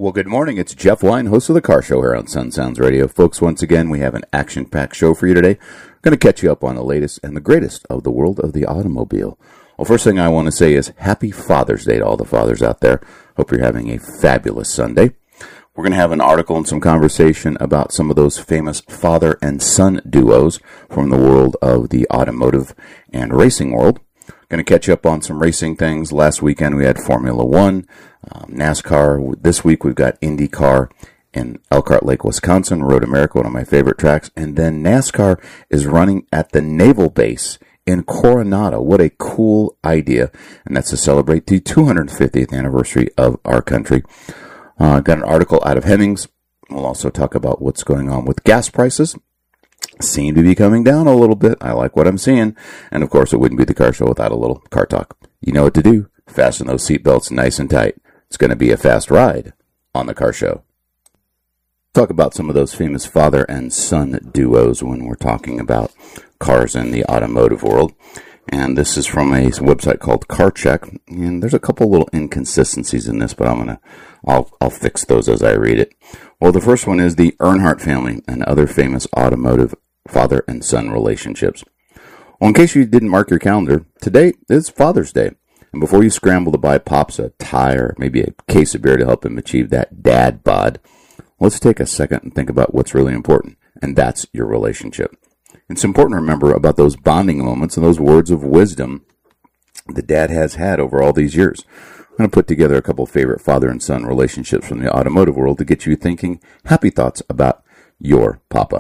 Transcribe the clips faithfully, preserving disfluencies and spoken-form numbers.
Well, good morning. It's Jeff Wine, host of The Car Show here on Sun Sounds Radio. Folks, once again, we have an action-packed show for you today. We're going to catch you up on the latest and the greatest of the world of the automobile. Well, first thing I want to say is Happy Father's Day to all the fathers out there. Hope you're having a fabulous Sunday. We're going to have an article and some conversation about some of those famous father and son duos from the world of the automotive and racing world. Going to catch up on some racing things. Last weekend we had Formula One, um, NASCAR. This week we've got IndyCar in Elkhart Lake, Wisconsin, Road America, one of my favorite tracks. And then NASCAR is running at the Naval Base in Coronado. What a cool idea. And that's to celebrate the two hundred fiftieth anniversary of our country. Uh, got an article out of Hemmings. We'll also talk about what's going on with gas prices. Seem to be coming down a little bit. I like what I'm seeing. And of course, it wouldn't be the car show without a little car talk. You know what to do. Fasten those seatbelts nice and tight. It's going to be a fast ride on the car show. Talk about some of those famous father and son duos when we're talking about cars in the automotive world. And this is from a website called CarCheck. And there's a couple little inconsistencies in this, but I'm going to, I'll, I'll fix those as I read it. Well, the first one is the Earnhardt family and other famous automotive father and son relationships. Well, in case you didn't mark your calendar, today is Father's Day. And before you scramble to buy Pops a tie or maybe a case of beer to help him achieve that dad bod, let's take a second and think about what's really important, and that's your relationship. It's important to remember about those bonding moments and those words of wisdom that Dad has had over all these years. I'm going to put together a couple of favorite father and son relationships from the automotive world to get you thinking happy thoughts about your papa.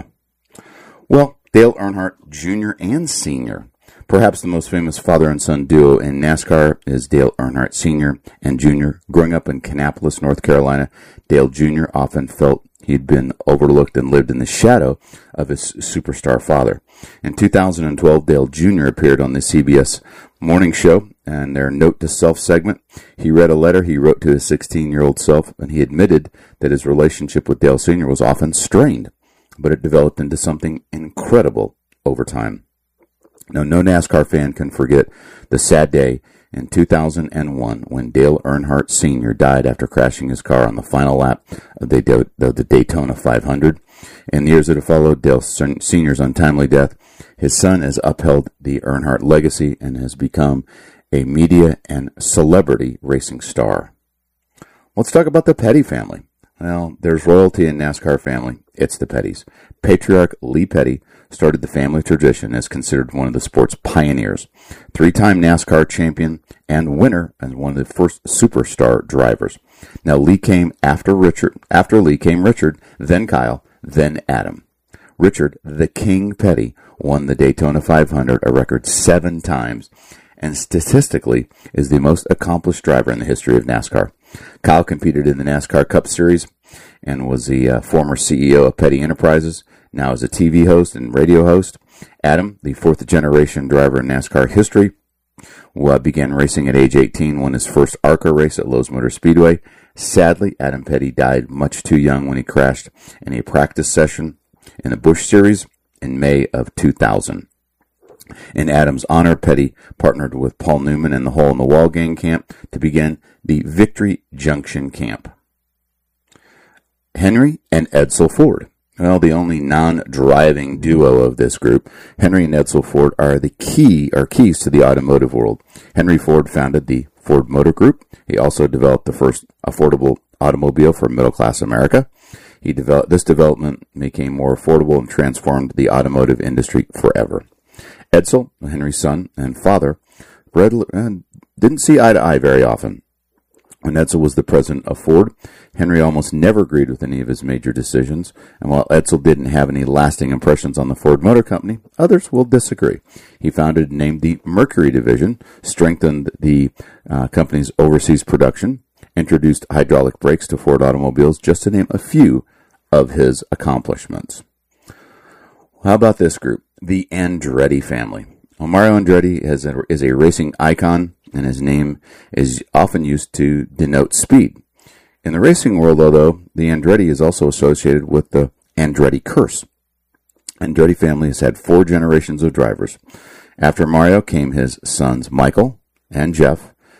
Well, Dale Earnhardt Junior and Senior Perhaps the most famous father and son duo in NASCAR is Dale Earnhardt Senior and Junior Growing up in Kannapolis, North Carolina, Dale Junior often felt he'd been overlooked and lived in the shadow of his superstar father. In two thousand twelve, Dale Junior appeared on the C B S morning show and their Note to Self segment. He read a letter he wrote to his sixteen-year-old self, and he admitted that his relationship with Dale Senior was often strained, but it developed into something incredible over time. Now, no NASCAR fan can forget the sad day in two thousand one when Dale Earnhardt Senior died after crashing his car on the final lap of the, the Daytona five hundred. In the years that have followed Dale Senior's untimely death, his son has upheld the Earnhardt legacy and has become a media and celebrity racing star. Let's talk about the Petty family. Well, there's royalty in NASCAR family. It's the Pettys. Patriarch Lee Petty started the family tradition as considered one of the sport's pioneers. Three-time NASCAR champion and winner and one of the first superstar drivers. Now, Lee came after Richard. After Lee came Richard, then Kyle, then Adam. Richard, the King Petty, won the Daytona five hundred a record seven times and statistically is the most accomplished driver in the history of NASCAR. Kyle competed in the NASCAR Cup Series and was the uh, former C E O of Petty Enterprises, now is a T V host and radio host. Adam, the fourth generation driver in NASCAR history, uh, began racing at age eighteen, won his first ARCA race at Lowe's Motor Speedway. Sadly, Adam Petty died much too young when he crashed in a practice session in the Busch Series in May of two thousand. In Adam's honor, Petty partnered with Paul Newman and the Hole in the Wall Gang Camp to begin the Victory Junction Camp. Henry and Edsel Ford. Well, the only non-driving duo of this group, Henry and Edsel Ford are the key or keys to the automotive world. Henry Ford founded the Ford Motor Group. He also developed the first affordable automobile for middle-class America. He developed this development became more affordable and transformed the automotive industry forever. Edsel, Henry's son and father, read, uh, didn't see eye to eye very often. When Edsel was the president of Ford, Henry almost never agreed with any of his major decisions, and while Edsel didn't have any lasting impressions on the Ford Motor Company, others will disagree. He founded and named the Mercury division, strengthened the uh, company's overseas production, introduced hydraulic brakes to Ford automobiles, just to name a few of his accomplishments. How about this group? The Andretti family. Well, Mario Andretti is a, is a racing icon, and his name is often used to denote speed. In the racing world, although, the Andretti is also associated with the Andretti curse. Andretti family has had four generations of drivers. After Mario came his sons Michael and Jeff,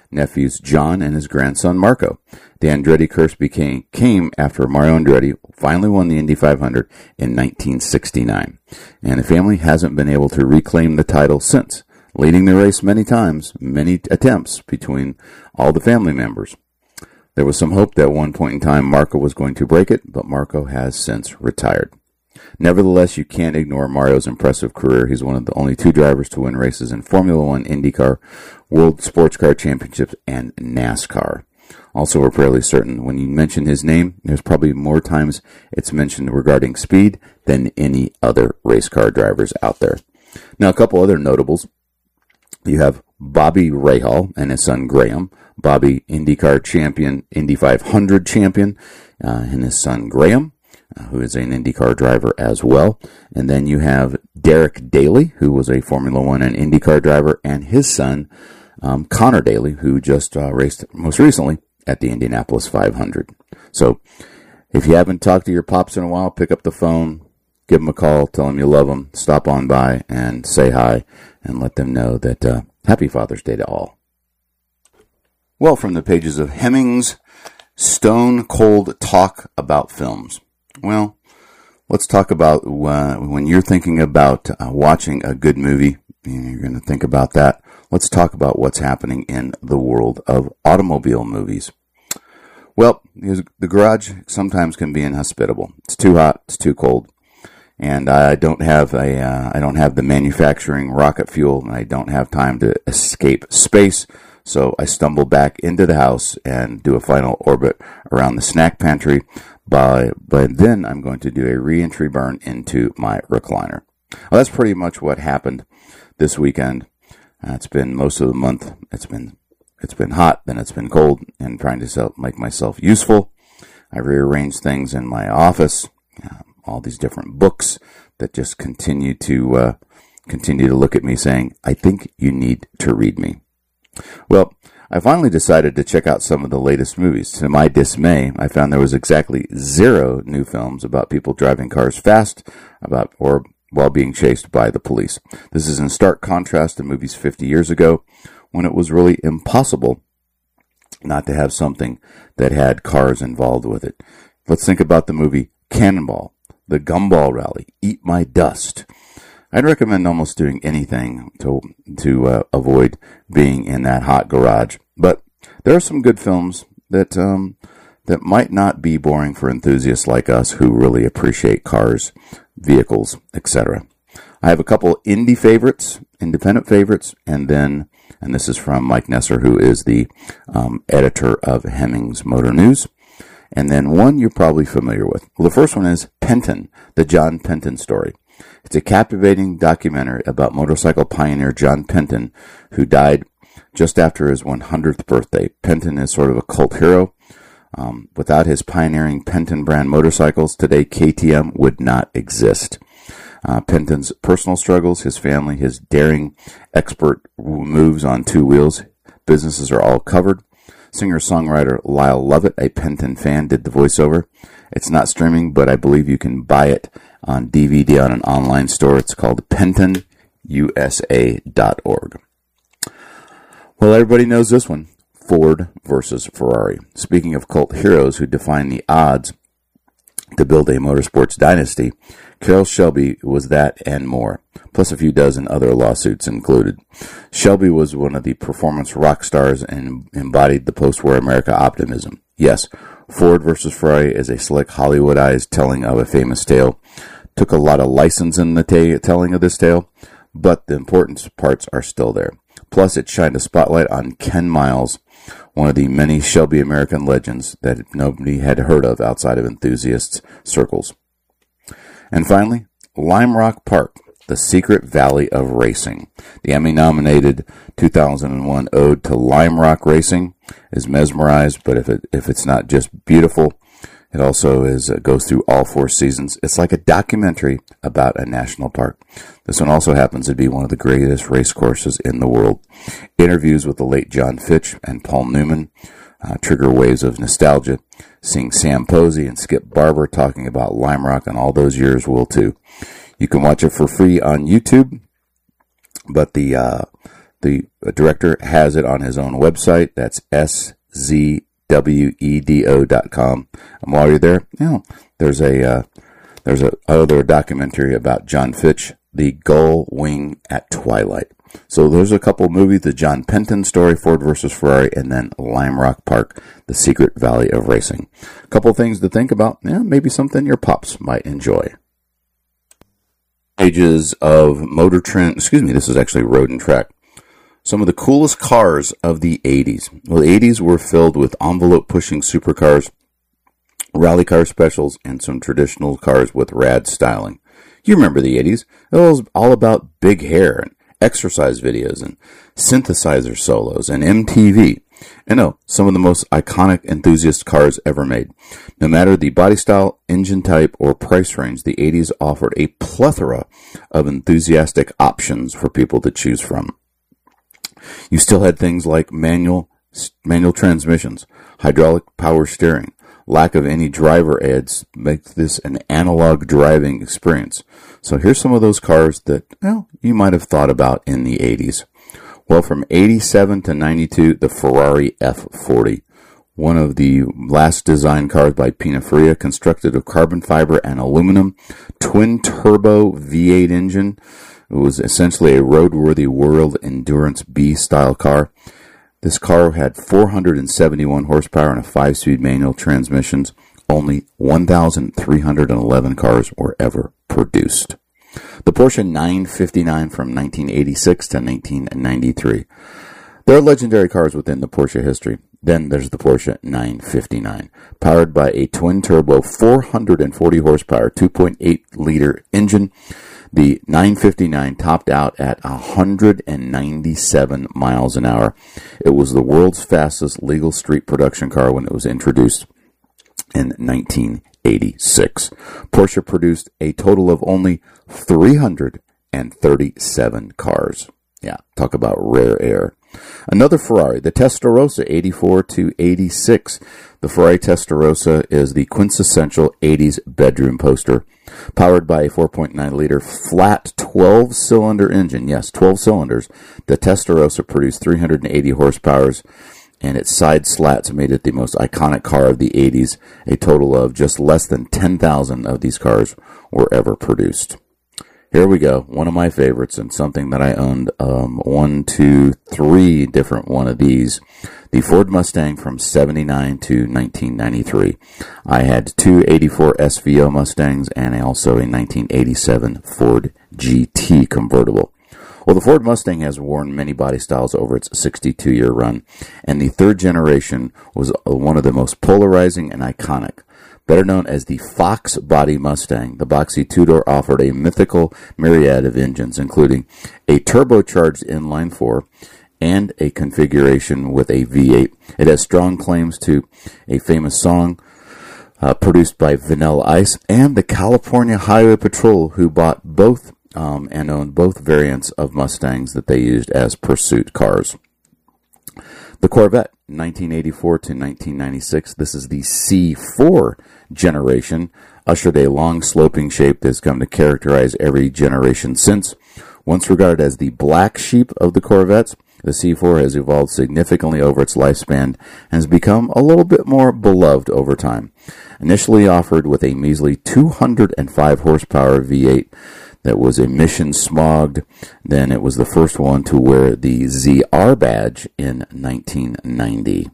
nephews John and his grandson Marco. The Andretti curse became, came after Mario Andretti finally won the Indy five hundred in nineteen sixty-nine, and the family hasn't been able to reclaim the title since, leading the race many times, many attempts between all the family members. There was some hope that at one point in time Marco was going to break it, but Marco has since retired. Nevertheless, you can't ignore Mario's impressive career. He's one of the only two drivers to win races in Formula One, IndyCar, World Sports Car Championships, and NASCAR. Also, we're fairly certain when you mention his name, there's probably more times it's mentioned regarding speed than any other race car drivers out there. Now, a couple other notables. You have Bobby Rahal and his son Graham. Bobby, IndyCar champion, Indy five hundred champion, uh, and his son Graham, uh, who is an IndyCar driver as well. And then you have Derek Daly, who was a Formula One and IndyCar driver, and his son, um, Connor Daly, who just uh, raced most recently at the Indianapolis five hundred. So if you haven't talked to your pops in a while, pick up the phone, give them a call, tell them you love them, stop on by and say hi, and let them know that uh, Happy Father's Day to all. Well, from the pages of Hemmings' Stone Cold Talk About Films. Well, let's talk about uh, when you're thinking about uh, watching a good movie, you're going to think about that. Let's talk about what's happening in the world of automobile movies. Well, the garage sometimes can be inhospitable. It's too hot, it's too cold, and I don't have a uh, I don't have the manufacturing rocket fuel, and I don't have time to escape space. So I stumble back into the house and do a final orbit around the snack pantry. By but then I'm going to do a re-entry burn into my recliner. Well, that's pretty much what happened this weekend. Uh, it's been most of the month. It's been it's been hot, then it's been cold, and trying to self, make myself useful. I rearranged things in my office, uh, all these different books that just continue to uh, continue to look at me, saying, "I think you need to read me." Well, I finally decided to check out some of the latest movies. To my dismay, I found there was exactly zero new films about people driving cars fast, about or while being chased by the police. This is in stark contrast to movies fifty years ago, when it was really impossible not to have something that had cars involved with it. Let's think about the movie Cannonball, The Gumball Rally, Eat My Dust. I'd recommend almost doing anything to to uh, avoid being in that hot garage. But there are some good films that um, that might not be boring for enthusiasts like us who really appreciate cars, vehicles, et cetera. I have a couple indie favorites, independent favorites, and then, and this is from Mike Nesser, who is the um, editor of Hemmings Motor News, and then one you're probably familiar with. Well, the first one is Penton, the John Penton story. It's a captivating documentary about motorcycle pioneer John Penton, who died just after his one hundredth birthday. Penton is sort of a cult hero. Um, without his pioneering Penton brand motorcycles, today K T M would not exist. Uh, Penton's personal struggles, his family, his daring, expert moves on two wheels, businesses are all covered. Singer-songwriter Lyle Lovett, a Penton fan, did the voiceover. It's not streaming, but I believe you can buy it on D V D on an online store. It's called penton u s a dot org. Well, everybody knows this one. Ford versus Ferrari. Speaking of cult heroes who define the odds to build a motorsports dynasty, Carroll Shelby was that and more, plus a few dozen other lawsuits included. Shelby was one of the performance rock stars and embodied the post-war America optimism. Yes, Ford versus Ferrari is a slick Hollywoodized telling of a famous tale. Took a lot of license in the ta- telling of this tale, but the important parts are still there. Plus, it shined a spotlight on Ken Miles, one of the many Shelby American legends that nobody had heard of outside of enthusiasts' circles. And finally, Lime Rock Park, the Secret Valley of Racing. The Emmy-nominated two thousand one Ode to Lime Rock Racing is mesmerized, but if it if it's not just beautiful, it also is uh, goes through all four seasons. It's like a documentary about a national park. This one also happens to be one of the greatest race courses in the world. Interviews with the late John Fitch and Paul Newman uh, trigger waves of nostalgia. Seeing Sam Posey and Skip Barber talking about Lime Rock and all those years will too. You can watch it for free on YouTube, but the uh, The director has it on his own website. That's S Z W E D O dot com. And while you're there, you know, there's a uh, there's a other documentary about John Fitch, The Gull Wing at Twilight. So there's a couple of movies: the John Penton story, Ford versus Ferrari, and then Lime Rock Park, The Secret Valley of Racing. A couple of things to think about. Yeah, maybe something your pops might enjoy. Pages of Motor Trend. Excuse me, this is actually Road and Track. Some of the coolest cars of the eighties. Well, the eighties were filled with envelope-pushing supercars, rally car specials, and some traditional cars with rad styling. You remember the eighties. It was all about big hair and exercise videos and synthesizer solos and M T V. And no, some of the most iconic enthusiast cars ever made. No matter the body style, engine type, or price range, the eighties offered a plethora of enthusiastic options for people to choose from. You still had things like manual manual transmissions, hydraulic power steering. Lack of any driver aids makes this an analog driving experience. So here's some of those cars that, well, you might have thought about in the eighties. Well, from eighty-seven to ninety-two, the Ferrari F forty. One of the last design cars by Pininfarina, constructed of carbon fiber and aluminum, twin-turbo V eight engine. It was essentially a roadworthy World Endurance B-style car. This car had four hundred seventy-one horsepower and a five-speed manual transmissions. Only one thousand three hundred eleven cars were ever produced. The Porsche nine fifty-nine from nineteen eighty-six to nineteen ninety-three. There are legendary cars within the Porsche history. Then there's the Porsche nine fifty-nine, powered by a twin-turbo four hundred forty horsepower, two point eight liter engine. The nine fifty-nine topped out at one hundred ninety-seven miles an hour. It was the world's fastest legal street production car when it was introduced in nineteen eighty-six. Porsche produced a total of only three hundred thirty-seven cars. Yeah, talk about rare air. Another Ferrari, the Testarossa, eighty-four to eighty-six. The Ferrari Testarossa is the quintessential eighties bedroom poster. Powered by a four point nine liter flat twelve-cylinder engine. Yes, twelve cylinders. The Testarossa produced three hundred eighty horsepower, and its side slats made it the most iconic car of the eighties. A total of just less than ten thousand of these cars were ever produced. Here we go, one of my favorites, and something that I owned um, one, two, three different one of these. The Ford Mustang from seventy-nine to nineteen ninety-three. I had two eighty-four S V O Mustangs and also a nineteen eighty-seven Ford G T convertible. Well, the Ford Mustang has worn many body styles over its sixty-two-year run, and the third generation was one of the most polarizing and iconic. Better known as the Fox Body Mustang, the boxy two-door offered a mythical myriad of engines, including a turbocharged inline four and a configuration with a V eight. It has strong claims to a famous song uh, produced by Vanilla Ice and the California Highway Patrol, who bought both um, and owned both variants of Mustangs that they used as pursuit cars. The Corvette, nineteen eighty-four to nineteen ninety-six. This is the C four generation, ushered a long sloping shape that has come to characterize every generation since. Once regarded as the black sheep of the Corvettes, the C four has evolved significantly over its lifespan and has become a little bit more beloved over time. Initially offered with a measly two hundred five horsepower V eight that was emission smogged, then it was the first one to wear the Z R badge in nineteen ninety.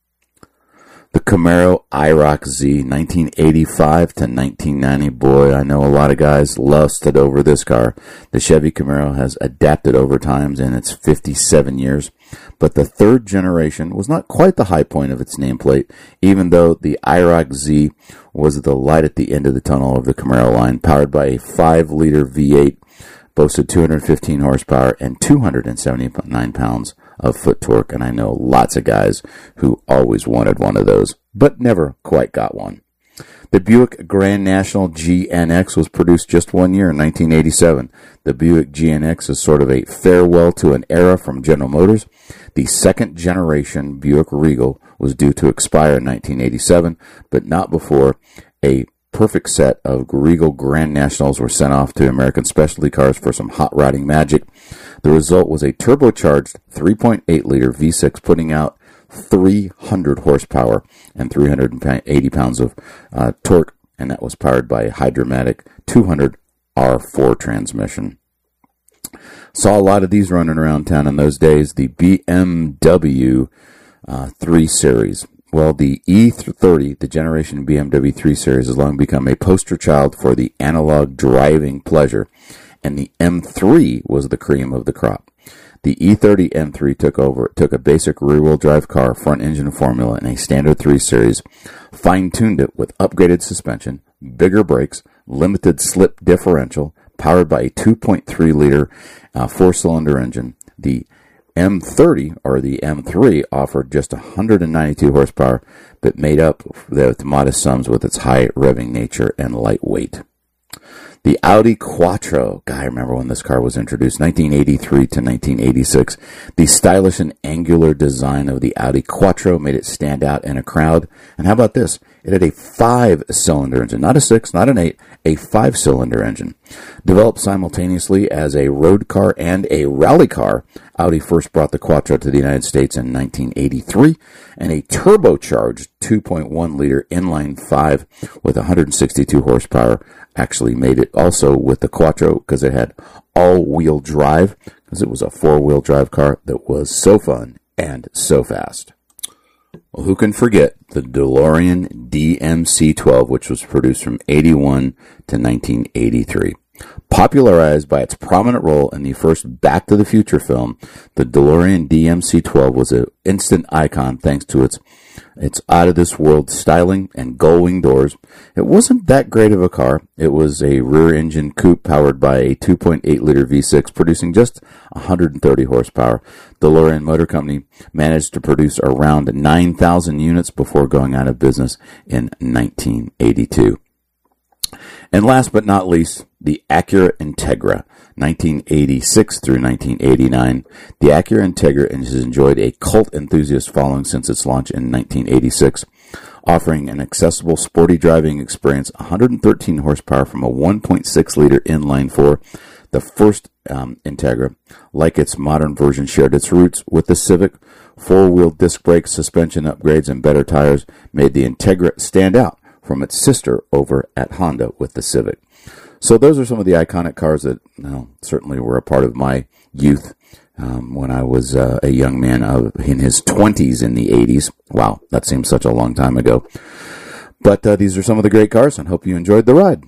The Camaro I ROC Z, nineteen eighty-five to nineteen ninety. Boy, I know a lot of guys lusted over this car. The Chevy Camaro has adapted over time in its fifty-seven years, but the third generation was not quite the high point of its nameplate, even though the I ROC Z was the light at the end of the tunnel of the Camaro line, powered by a five liter V eight, boasted two hundred fifteen horsepower and two hundred seventy-nine pounds of foot torque, and I know lots of guys who always wanted one of those, but never quite got one. The Buick Grand National G N X was produced just one year in nineteen eighty-seven. The Buick G N X is sort of a farewell to an era from General Motors. The second generation Buick Regal was due to expire in nineteen eighty-seven, but not before a perfect set of Regal Grand Nationals were sent off to American Specialty Cars for some hot rodding magic. The result was a turbocharged three point eight liter V six putting out three hundred horsepower and three hundred eighty pounds of uh, torque, and that was powered by a Hydra-Matic two hundred R four transmission. Saw a lot of these running around town in those days. The B M W uh, three Series. Well, the E thirty, the generation B M W three Series, has long become a poster child for the analog driving pleasure, and the M three was the cream of the crop. The E thirty M three took over, took a basic rear-wheel drive car, front-engine formula, and a standard three Series, fine-tuned it with upgraded suspension, bigger brakes, limited slip differential, powered by a two point three liter uh, four-cylinder engine. The M thirty, or the M three, offered just one hundred ninety-two horsepower, but made up with modest sums with its high revving nature and lightweight. The Audi Quattro. God, I remember when this car was introduced, nineteen eighty-three to nineteen eighty-six. The stylish and angular design of the Audi Quattro made it stand out in a crowd. And how about this? It had a five-cylinder engine, not a six, not an eight, a five-cylinder engine. Developed simultaneously as a road car and a rally car, Audi first brought the Quattro to the United States in nineteen eighty-three, and a turbocharged two point one liter inline five with one hundred sixty-two horsepower actually made it also with the Quattro, because it had all-wheel drive, because it was a four-wheel drive car that was so fun and so fast. Well, who can forget the DeLorean D M C twelve, which was produced from eighty-one to nineteen eighty-three. Popularized by its prominent role in the first Back to the Future film, the DeLorean D M C twelve was an instant icon thanks to its its out-of-this-world styling and gull-wing doors. It wasn't that great of a car. It was a rear-engine coupe powered by a two point eight liter V six, producing just one hundred thirty horsepower. DeLorean Motor Company managed to produce around nine thousand units before going out of business in nineteen eighty-two. And last but not least, the Acura Integra, nineteen eighty-six through nineteen eighty-nine. The Acura Integra has enjoyed a cult enthusiast following since its launch in nineteen eighty-six, offering an accessible, sporty driving experience, one hundred thirteen horsepower from a one point six liter inline four. The first um, Integra, like its modern version, shared its roots with the Civic. Four-wheel disc brakes, suspension upgrades, and better tires made the Integra stand out from its sister over at Honda with the Civic. So those are some of the iconic cars that, you know, certainly were a part of my youth um, when I was uh, a young man uh, in his twenties in the eighties. Wow, that seems such a long time ago. But uh, these are some of the great cars, and hope you enjoyed the ride.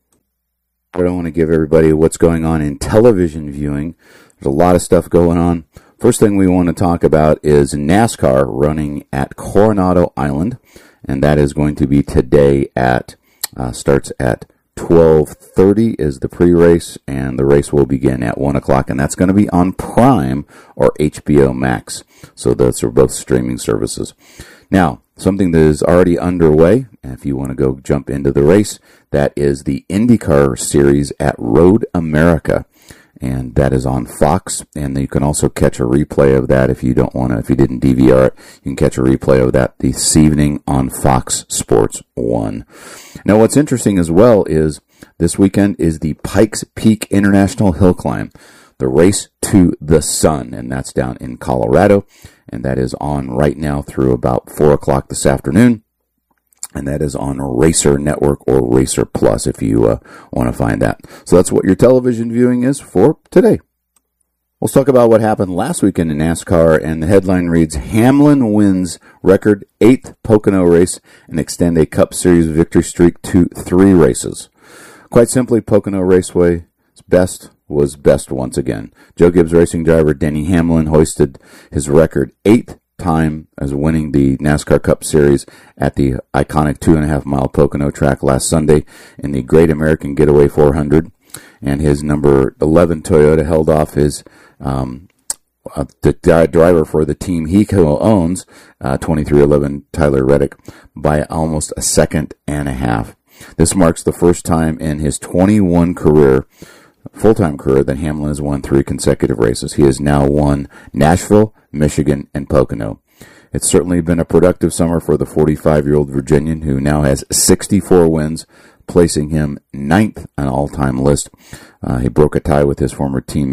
But I want to give everybody what's going on in television viewing. There's a lot of stuff going on. First thing we want to talk about is NASCAR running at Coronado Island, and that is going to be today at, uh, starts at twelve thirty is the pre-race, and the race will begin at one o'clock, and that's going to be on Prime or H B O Max. So those are both streaming services. Now, something that is already underway, and if you want to go jump into the race, that is the IndyCar series at Road America. And that is on Fox, and you can also catch a replay of that if you don't want to, if you didn't D V R it, you can catch a replay of that this evening on Fox Sports one. Now, what's interesting as well is this weekend is the Pikes Peak International Hill Climb, the Race to the Sun, and that's down in Colorado, and that is on right now through about four o'clock this afternoon. And that is on Racer Network or Racer Plus if you uh, want to find that. So that's what your television viewing is for today. Let's talk about what happened last weekend in NASCAR, and the headline reads, Hamlin wins record eighth Pocono race and extend a Cup Series victory streak to three races. Quite simply, Pocono Raceway's best was best once again. Joe Gibbs Racing driver Denny Hamlin hoisted his record eighth time as winning the NASCAR Cup Series at the iconic two and a half mile Pocono track last Sunday in the Great American Getaway four hundred, and his number eleven Toyota held off his um, uh, the driver for the team he co-owns, uh, twenty-three eleven Tyler Reddick, by almost a second and a half. This marks the first time in his twenty-one career full-time career that Hamlin has won three consecutive races. He has now won Nashville, Michigan, and Pocono. It's certainly been a productive summer for the forty-five-year-old Virginian, who now has sixty-four wins, placing him ninth on all-time list. Uh, he broke a tie with his former teammate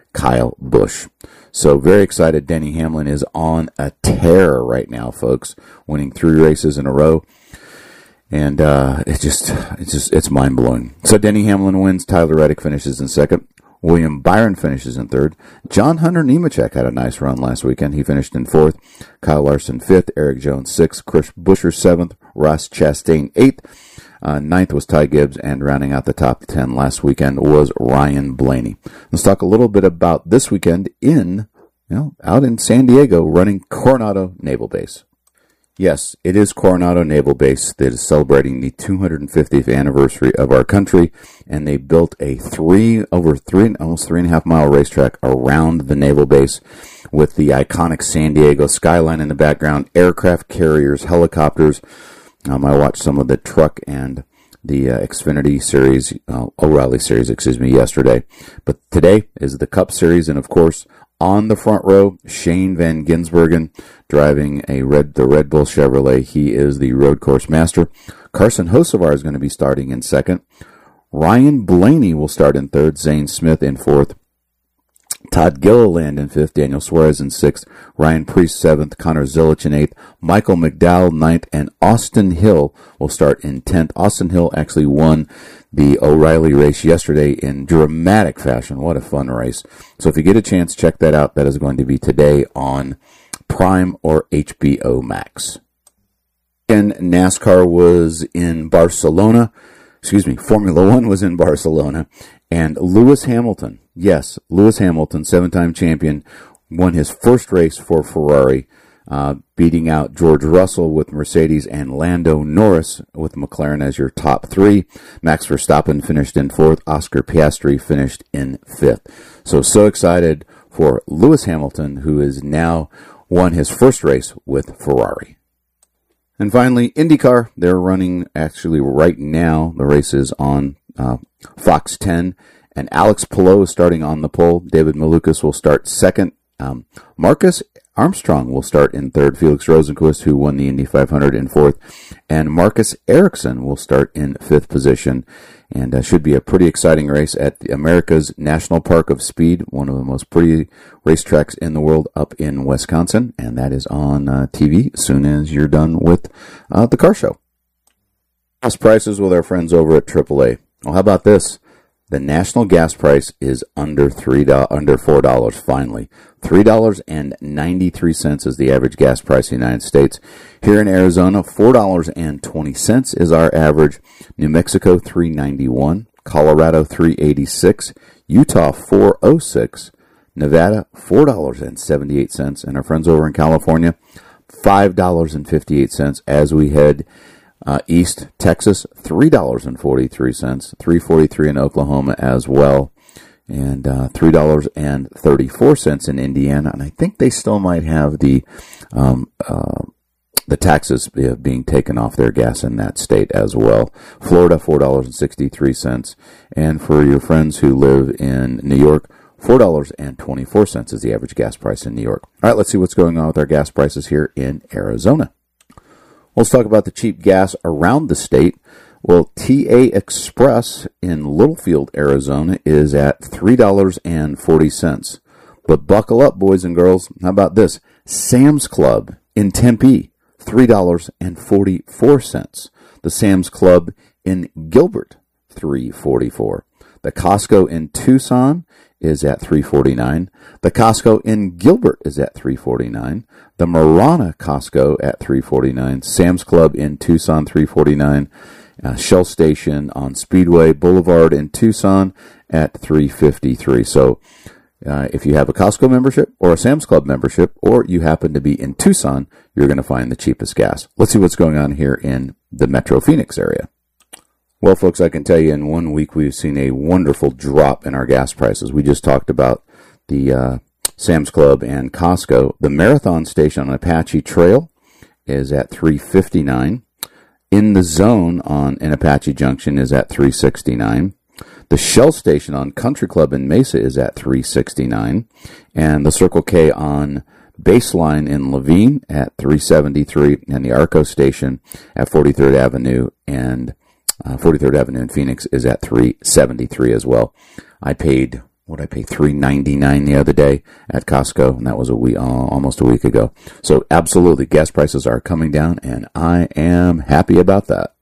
Kyle Busch. So very excited. Denny Hamlin is on a tear right now, folks, winning three races in a row. And uh, it's just, it's just, it's mind blowing. So Denny Hamlin wins. Tyler Reddick finishes in second. William Byron finishes in third. John Hunter Nemechek had a nice run last weekend. He finished in fourth. Kyle Larson fifth. Eric Jones sixth. Chris Buescher seventh. Ross Chastain eighth. Uh, ninth was Ty Gibbs, and rounding out the top ten last weekend was Ryan Blaney. Let's talk a little bit about this weekend in, you know, out in San Diego, running Coronado Naval Base. Yes, it is Coronado Naval Base that is celebrating the two hundred fiftieth anniversary of our country, and they built a three, over three, almost three and a half mile racetrack around the naval base with the iconic San Diego skyline in the background, aircraft carriers, helicopters. Um, I watched some of the truck and the uh, Xfinity series, uh, O'Reilly series, excuse me, yesterday. But today is the Cup Series, and of course, on the front row, Shane Van Gisbergen driving a red, the Red Bull Chevrolet. He is the road course master. Carson Hocevar is going to be starting in second. Ryan Blaney will start in third. Zane Smith in fourth. Todd Gilliland in fifth, Daniel Suarez in sixth, Ryan Preece seventh, Connor Zilich in eighth, Michael McDowell ninth, and Austin Hill will start in tenth. Austin Hill actually won the O'Reilly race yesterday in dramatic fashion. What a fun race. So if you get a chance, check that out. That is going to be today on Prime or H B O Max. And NASCAR was in Barcelona. Excuse me, Formula One was in Barcelona. And Lewis Hamilton, yes, Lewis Hamilton, seven-time champion, won his first race for Ferrari, uh, beating out George Russell with Mercedes and Lando Norris with McLaren as your top three. Max Verstappen finished in fourth. Oscar Piastri finished in fifth. So, so excited for Lewis Hamilton, who has now won his first race with Ferrari. And finally, IndyCar, they're running actually right now. The race is on uh, Fox ten, and Alex Palou is starting on the pole. David Malukas will start second. Um, Marcus Armstrong will start in third. Felix Rosenqvist, who won the Indy five hundred, in fourth. And Marcus Ericsson will start in fifth position. And uh, should be a pretty exciting race at the America's National Park of Speed, one of the most pretty racetracks in the world up in Wisconsin. And that is on uh, T V as soon as you're done with uh, the car show. Gas prices with our friends over at triple A. Well, how about this? The national gas price is under three dollars, under four dollars finally. three dollars and ninety-three cents is the average gas price in the United States. Here in Arizona, four dollars and twenty cents is our average. New Mexico, three dollars and ninety-one cents. Colorado, three dollars and eighty-six cents. Utah, four dollars and six cents. Nevada, four dollars and seventy-eight cents. And our friends over in California, five dollars and fifty-eight cents as we head Uh, East Texas, three dollars and forty-three cents, three dollars and forty-three cents in Oklahoma as well, and uh, three dollars and thirty-four cents in Indiana. And I think they still might have the um, uh, the taxes being taken off their gas in that state as well. Florida, four dollars and sixty-three cents, and for your friends who live in New York, four dollars and twenty-four cents is the average gas price in New York. All right, let's see what's going on with our gas prices here in Arizona. Let's talk about the cheap gas around the state. Well, T A Express in Littlefield, Arizona is at three dollars and forty cents. But buckle up, boys and girls. How about this? Sam's Club in Tempe, three dollars and forty-four cents. The Sam's Club in Gilbert, three dollars and forty-four cents. The Costco in Tucson is at three dollars and forty-nine cents. The Costco in Gilbert is at three dollars and forty-nine cents. The Marana Costco at three dollars and forty-nine cents. Sam's Club in Tucson, three dollars and forty-nine cents. Uh, Shell Station on Speedway Boulevard in Tucson at three dollars and fifty-three cents. So uh, if you have a Costco membership or a Sam's Club membership, or you happen to be in Tucson, you're going to find the cheapest gas. Let's see what's going on here in the Metro Phoenix area. Well, folks, I can tell you in one week we've seen a wonderful drop in our gas prices. We just talked about the uh, Sam's Club and Costco. The Marathon Station on Apache Trail is at three dollars and fifty-nine cents. In the Zone on in Apache Junction is at three dollars and sixty-nine cents. The Shell Station on Country Club in Mesa is at three dollars and sixty-nine cents. And the Circle K on Baseline in Levine at three dollars and seventy-three cents. And the Arco Station at forty-third Avenue and Uh, forty-third Avenue in Phoenix is at three dollars and seventy-three cents as well. I paid what I pay three ninety-nine the other day at Costco, and that was a week, uh, almost a week ago. So absolutely, gas prices are coming down, and I am happy about that.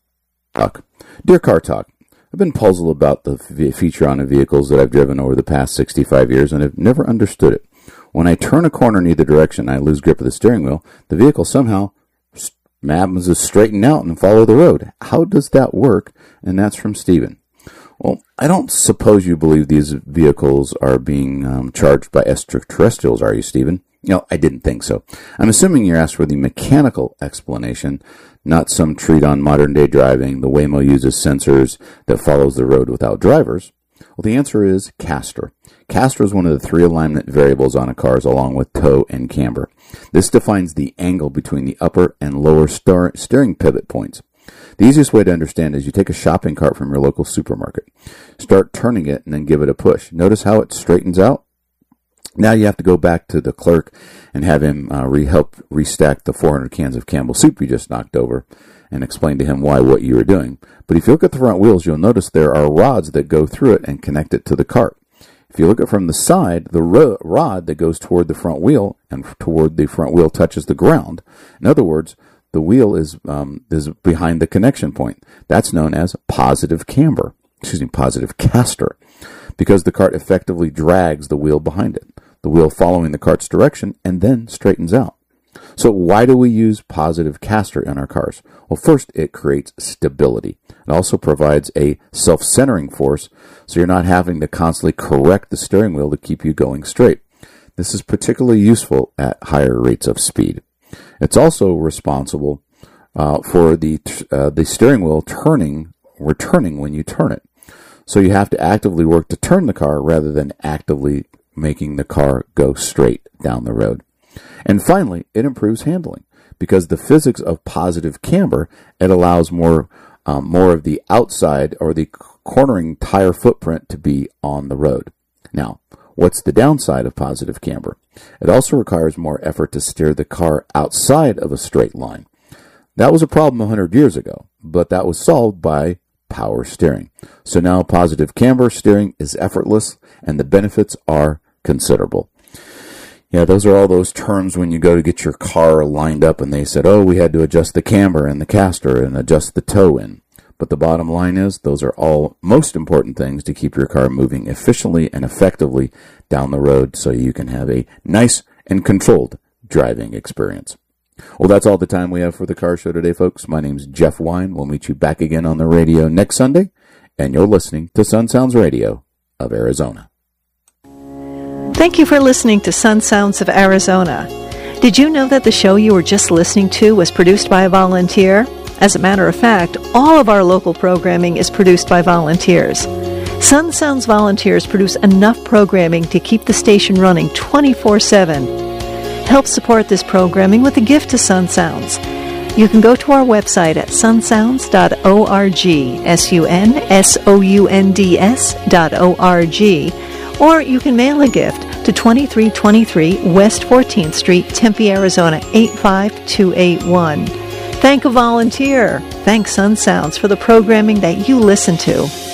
Talk. Dear Car Talk, I've been puzzled about the Feature-on vehicles that I've driven over the past sixty-five years, and I've never understood it. When I turn a corner in either direction and I lose grip of the steering wheel, the vehicle somehow happens to straighten out and follow the road. How does that work? And that's from Stephen. Well, I don't suppose you believe these vehicles are being um, charged by extraterrestrials, are you, Stephen? No, I didn't think so. I'm assuming you're asked for the mechanical explanation, not some treat on modern-day driving. The Waymo uses sensors that follows the road without drivers. Well, the answer is caster. Caster is one of the three alignment variables on a car, along with toe and camber. This defines the angle between the upper and lower star- steering pivot points. The easiest way to understand is you take a shopping cart from your local supermarket, start turning it, and then give it a push. Notice how it straightens out? Now you have to go back to the clerk and have him uh, re- help restack the four hundred cans of Campbell soup you just knocked over and explain to him why what you were doing. But if you look at the front wheels, you'll notice there are rods that go through it and connect it to the cart. If you look at it from the side, the ro- rod that goes toward the front wheel and toward the front wheel touches the ground. In other words, the wheel is um, is behind the connection point. That's known as positive camber, excuse me, positive caster, because the cart effectively drags the wheel behind it, the wheel following the cart's direction, and then straightens out. So why do we use positive caster in our cars? Well, first, it creates stability. It also provides a self-centering force, so you're not having to constantly correct the steering wheel to keep you going straight. This is particularly useful at higher rates of speed. It's also responsible uh, for the uh, the steering wheel turning, returning when you turn it. So you have to actively work to turn the car rather than actively making the car go straight down the road. And finally, it improves handling because the physics of positive camber, it allows more um, more of the outside or the cornering tire footprint to be on the road. Now, what's the downside of positive camber? It also requires more effort to steer the car outside of a straight line. That was a problem one hundred years ago, but that was solved by power steering. So now positive camber steering is effortless, and the benefits are considerable. Yeah, those are all those terms when you go to get your car lined up and they said, oh, we had to adjust the camber and the caster and adjust the toe in. But the bottom line is those are all most important things to keep your car moving efficiently and effectively down the road so you can have a nice and controlled driving experience. Well, that's all the time we have for the car show today, folks. My name's Jeff Wine. We'll meet you back again on the radio next Sunday, and you're listening to Sun Sounds Radio of Arizona. Thank you for listening to Sun Sounds of Arizona. Did you know that the show you were just listening to was produced by a volunteer? As a matter of fact, all of our local programming is produced by volunteers. Sun Sounds volunteers produce enough programming to keep the station running twenty-four seven. Help support this programming with a gift to Sun Sounds. You can go to our website at sun sounds dot org, S U N S O U N D S dot O R G, or you can mail a gift to twenty-three twenty-three West fourteenth Street, Tempe, Arizona, eight five two eight one. Thank a volunteer. Thank Sun Sounds for the programming that you listen to.